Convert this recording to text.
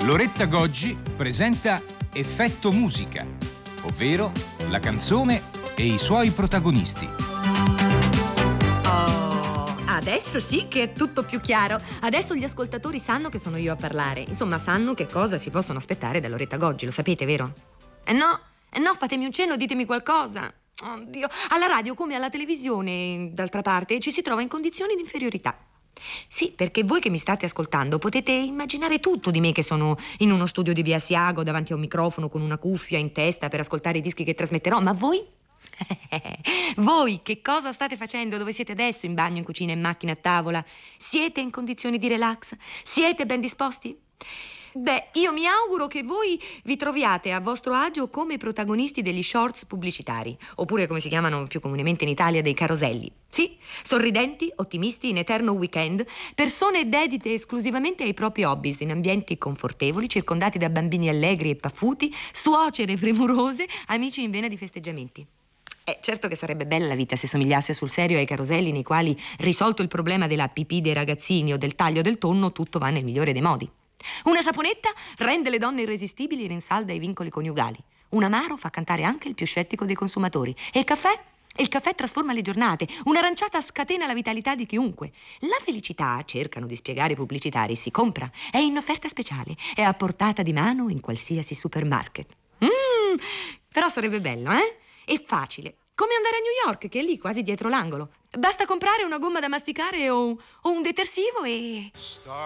Loretta Goggi presenta Effetto Musica, ovvero la canzone e i suoi protagonisti. Adesso sì che è tutto più chiaro. Adesso gli ascoltatori sanno che sono io a parlare. Insomma, sanno che cosa si possono aspettare da Loretta Goggi, lo sapete, vero? No, fatemi un cenno, ditemi qualcosa. Oddio, alla radio come alla televisione, d'altra parte, ci si trova in condizioni di inferiorità. Sì, perché voi che mi state ascoltando potete immaginare tutto di me, che sono in uno studio di via Asiago davanti a un microfono con una cuffia in testa per ascoltare i dischi che trasmetterò, ma voi? Voi che cosa state facendo? Dove siete adesso? In bagno, in cucina, in macchina, a tavola? Siete in condizioni di relax? Siete ben disposti? Beh, io mi auguro che voi vi troviate a vostro agio come protagonisti degli shorts pubblicitari, oppure come si chiamano più comunemente in Italia, dei caroselli. Sì, sorridenti, ottimisti, in eterno weekend, persone dedite esclusivamente ai propri hobbies, in ambienti confortevoli, circondati da bambini allegri e paffuti, suocere premurose, amici in vena di festeggiamenti. Certo che sarebbe bella la vita se somigliasse sul serio ai caroselli nei quali, risolto il problema della pipì dei ragazzini o del taglio del tonno, tutto va nel migliore dei modi. Una saponetta rende le donne irresistibili e rinsalda i vincoli coniugali. Un amaro fa cantare anche il più scettico dei consumatori. E il caffè? Il caffè trasforma le giornate. Un'aranciata scatena la vitalità di chiunque. La felicità, cercano di spiegare i pubblicitari, si compra. È in offerta speciale. È a portata di mano in qualsiasi supermarket. Però sarebbe bello, eh? È facile. Come andare a New York, che è lì, quasi dietro l'angolo. Basta comprare una gomma da masticare o un detersivo e...